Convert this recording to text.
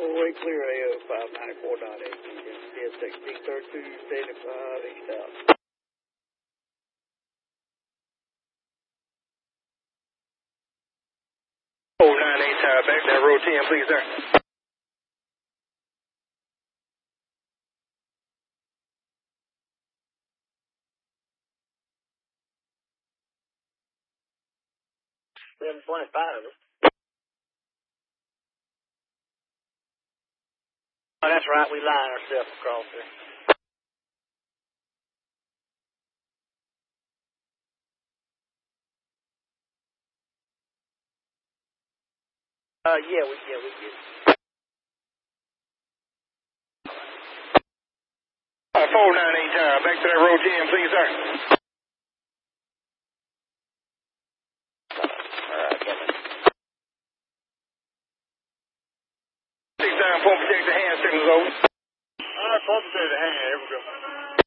way clear AO 594.8. CSX D32, 75, east out. 498 tower, back that road 10, please, sir. We have 25 of them. Oh, that's right, we line ourselves across there. Yeah, we get it. 498 tower, back to that road 10, please, sir. Get it. 6 down, phone protect the hand signals over. Phone protect the hand, here we go.